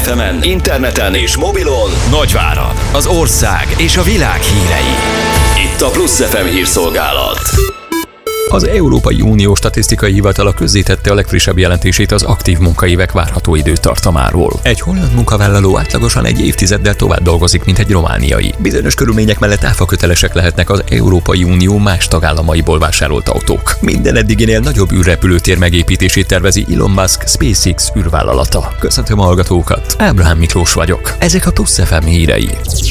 FM-en, interneten és mobilon Nagyvárad, az ország és a világ hírei. Itt a Plusz FM hírszolgálat. Az Európai Unió Statisztikai Hivatala közzétette a legfrissebb jelentését az aktív munkaévek várható időtartamáról. Egy holland munkavállaló átlagosan egy évtizeddel tovább dolgozik, mint egy romániai. Bizonyos körülmények mellett áfakötelesek lehetnek az Európai Unió más tagállamaiból vásárolt autók. Minden eddiginél nagyobb űrrepülőtér megépítését tervezi Elon Musk SpaceX űrvállalata. Köszöntöm a hallgatókat, Ábrahám Miklós vagyok. Ezek a Plusz FM hírei.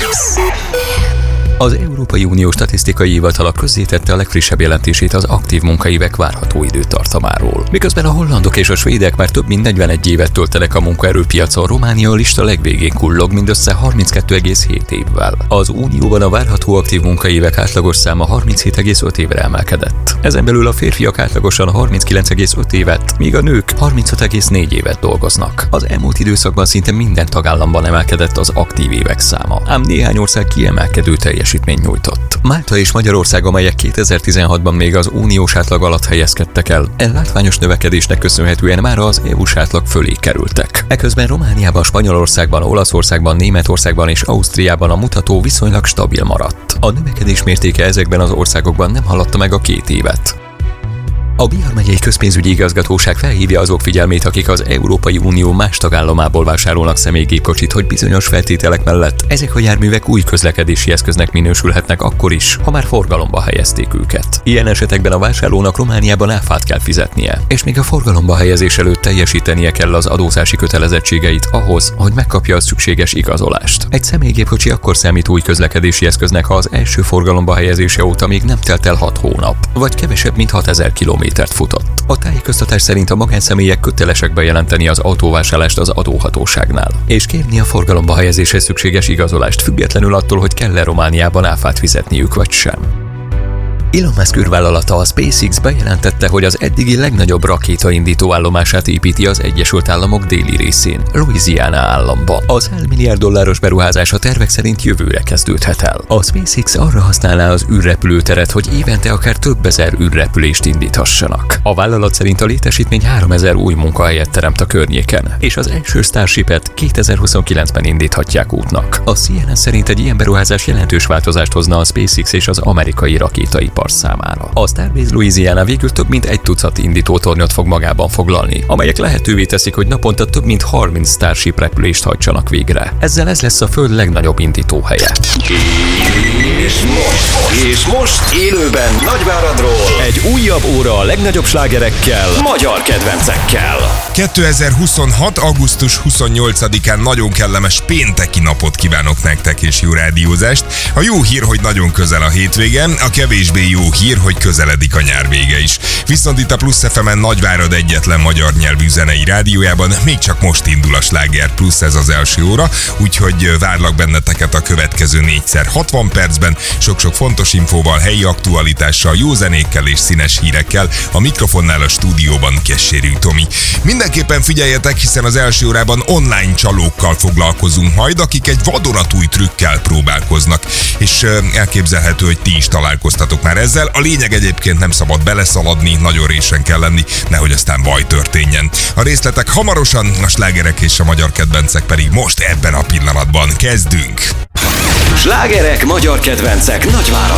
Az Európai Unió Statisztikai Hivatala közzétette a legfrissebb jelentését az aktív munkaévek várható időtartamáról. Miközben a hollandok és a svédek már több mint 41 évet töltenek a munkaerőpiacon, Románia a lista legvégén kullog mindössze 32,7 évvel. Az Unióban a várható aktív munkaévek átlagos száma 37,5 évre emelkedett. Ezen belül a férfiak átlagosan 39,5 évet, míg a nők 35,4 évet dolgoznak. Az elmúlt időszakban szinte minden tagállamban emelkedett az aktív évek száma, ám néhány ország kiemelkedő teljesítményt nyújtott. Málta és Magyarország, amelyek 2016-ban még az uniós átlag alatt helyezkedtek el, látványos növekedésnek köszönhetően már az EU-s átlag fölé kerültek. Eközben Romániában, Spanyolországban, Olaszországban, Németországban és Ausztriában a mutató viszonylag stabil maradt. A növekedés mértéke ezekben az országokban nem haladta meg a 2 évet. A Bihar megyei közpénzügyi igazgatóság felhívja azok figyelmét, akik az Európai Unió más tagállamából vásárolnak személygépkocsit, hogy bizonyos feltételek mellett ezek a járművek új közlekedési eszköznek minősülhetnek akkor is, ha már forgalomba helyezték őket. Ilyen esetekben a vásárlónak Romániában áfát kell fizetnie, és még a forgalomba helyezés előtt teljesítenie kell az adózási kötelezettségeit ahhoz, hogy megkapja a szükséges igazolást. Egy személygépkocsi akkor számít új közlekedési eszköznek, ha az első forgalomba helyezése óta még nem telt el 6 hónap, vagy kevesebb, mint 6000 km futott. A tájékoztatás szerint a magánszemélyek kötelesek bejelenteni az autóvásárlást az adóhatóságnál, és kérni a forgalomba helyezéshez szükséges igazolást, függetlenül attól, hogy kell-e Romániában áfát fizetniük vagy sem. Elon Musk űrvállalata, a SpaceX bejelentette, hogy az eddigi legnagyobb rakétaindító állomását építi az Egyesült Államok déli részén, Louisiana államban. Az $100 milliárd beruházás a tervek szerint jövőre kezdődhet el. A SpaceX arra használná az űrrepülőteret, hogy évente akár több ezer űrrepülést indíthassanak. A vállalat szerint a létesítmény 3000 új munkahelyet teremt a környéken, és az első Starshipet 2029-ben indíthatják útnak. A CNN szerint egy ilyen beruházás jelentős változást hozna a SpaceX és az amerikai rakétaipar számára. A Starbase Louisiana végül több mint 1 tucat indítótornyot fog magában foglalni, amelyek lehetővé teszik, hogy naponta több mint 30 Starship repülést hajtsanak végre. Ezzel ez lesz a Föld legnagyobb indítóhelye. És most élőben Nagyváradról egy újabb óra a legnagyobb slágerekkel, magyar kedvencekkel. 2026. augusztus 28-án nagyon kellemes pénteki napot kívánok nektek és jó rádiózást. A jó hír, hogy nagyon közel a hétvége, a kevésbé jó hír, hogy közeledik a nyár vége is. Viszont itt a Plusz FM-en Nagyvárad egyetlen magyar nyelvű zenei rádiójában még csak most indul a Sláger Plusz, ez az első óra, úgyhogy várlak benneteket a következő 4x60 percben, sok-sok fontos infóval, helyi aktualitással, jó zenékkel és színes hírekkel, a mikrofonnál a stúdióban Kessérű Tomi. Mindenképpen figyeljetek, hiszen az első órában online csalókkal foglalkozunk majd, akik egy vadonatúj trükkel próbálkoznak, és elképzelhető, hogy ti is találkoztatok már ezzel. A lényeg egyébként nem szabad beleszaladni, nagyon résen kell lenni, nehogy aztán baj történjen. A részletek hamarosan, a slágerek és a magyar kedvencek pedig most ebben a pillanatban kezdünk. Slágerek, magyar kedvencek Nagyvárad.